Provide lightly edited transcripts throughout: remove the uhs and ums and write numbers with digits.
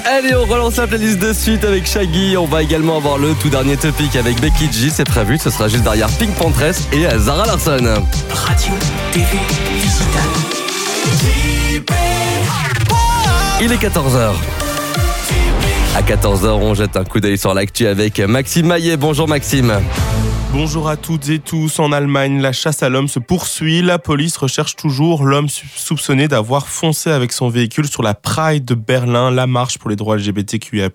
Allez, on relance la playlist de suite avec Shaggy. On va également avoir le tout dernier topic avec Becky G. C'est prévu, ce sera juste derrière Pink Panthers et Zara Larsson. Radio, TV, digital. Il est 14h. À 14h, on jette un coup d'œil sur l'actu avec Maxime Maillet. Bonjour Maxime. Bonjour à toutes et tous. En Allemagne, la chasse à l'homme se poursuit. La police recherche toujours l'homme soupçonné d'avoir foncé avec son véhicule sur la Pride de Berlin, la marche pour les droits LGBTQIA+.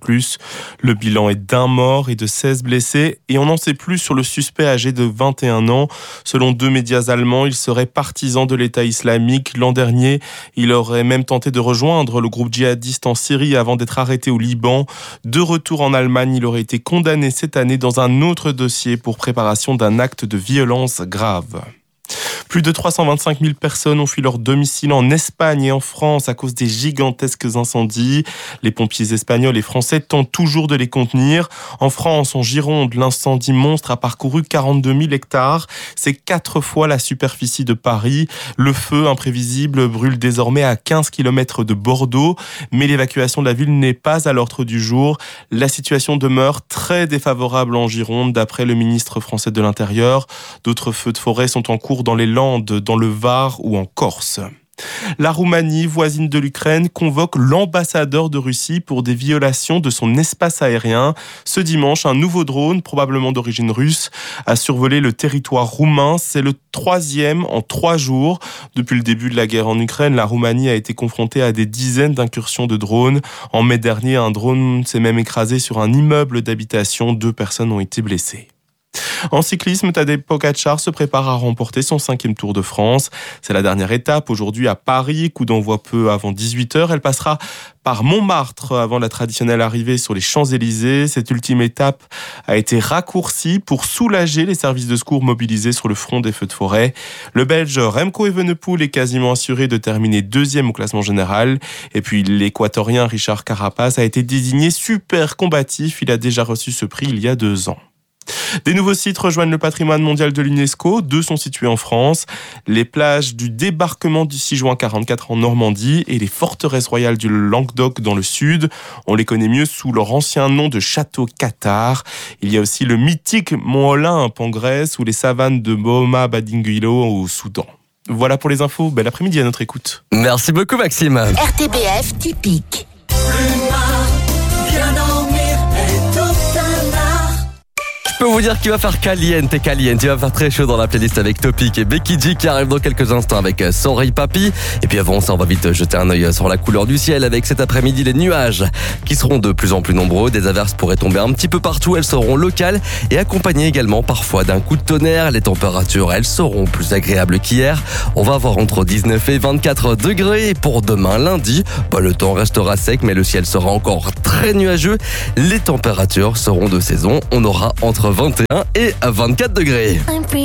Le bilan est d'un mort et de 16 blessés. Et on n'en sait plus sur le suspect âgé de 21 ans. Selon 2 médias allemands, il serait partisan de l'État islamique. L'an dernier, il aurait même tenté de rejoindre le groupe djihadiste en Syrie avant d'être arrêté au Liban. De retour en Allemagne, il aurait été condamné cette année dans un autre dossier pour préparation d'un acte de violence grave. Plus de 325 000 personnes ont fui leur domicile en Espagne et en France à cause des gigantesques incendies. Les pompiers espagnols et français tentent toujours de les contenir. En France, en Gironde, l'incendie monstre a parcouru 42 000 hectares. C'est 4 fois la superficie de Paris. Le feu imprévisible brûle désormais à 15 km de Bordeaux. Mais l'évacuation de la ville n'est pas à l'ordre du jour. La situation demeure très défavorable en Gironde, d'après le ministre français de l'Intérieur. D'autres feux de forêt sont en cours dans les Landes, dans le Var ou en Corse. La Roumanie, voisine de l'Ukraine, convoque l'ambassadeur de Russie pour des violations de son espace aérien. Ce dimanche, un nouveau drone, probablement d'origine russe, a survolé le territoire roumain. C'est le 3e en 3 jours. Depuis le début de la guerre en Ukraine, la Roumanie a été confrontée à des dizaines d'incursions de drones. En mai dernier, un drone s'est même écrasé sur un immeuble d'habitation. 2 personnes ont été blessées. En cyclisme, Tadej Pogačar se prépare à remporter son 5e Tour de France. C'est la dernière étape aujourd'hui à Paris, coup d'envoi peu avant 18h. Elle passera par Montmartre avant la traditionnelle arrivée sur les Champs-Élysées. Cette ultime étape a été raccourcie pour soulager les services de secours mobilisés sur le front des feux de forêt. Le Belge Remco Evenepoel est quasiment assuré de terminer 2e au classement général. Et puis l'Équatorien Richard Carapaz a été désigné super combatif. Il a déjà reçu ce prix il y a 2 ans. Des nouveaux sites rejoignent le patrimoine mondial de l'UNESCO. 2 sont situés en France. Les plages du débarquement du 6 juin 1944 en Normandie et les forteresses royales du Languedoc dans le sud. On les connaît mieux sous leur ancien nom de château Cathar. Il y a aussi le mythique Mont Olympe en Grèce ou les savanes de Bouma Badinguilo au Soudan. Voilà pour les infos. Bel après-midi à notre écoute. Merci beaucoup Maxime. RTBF typique. Je peux vous dire qu'il va faire caliente. Il va faire très chaud dans la playlist avec Topic et Becky G qui arrive dans quelques instants avec Sorry Papi. Et puis avant ça, on va vite jeter un œil sur la couleur du ciel avec cet après-midi les nuages qui seront de plus en plus nombreux. Des averses pourraient tomber un petit peu partout. Elles seront locales et accompagnées également parfois d'un coup de tonnerre. Les températures, elles seront plus agréables qu'hier. On va avoir entre 19 et 24 degrés. Pour demain, lundi, le temps restera sec mais le ciel sera encore très nuageux. Les températures seront de saison. On aura entre 21 et 24 degrés.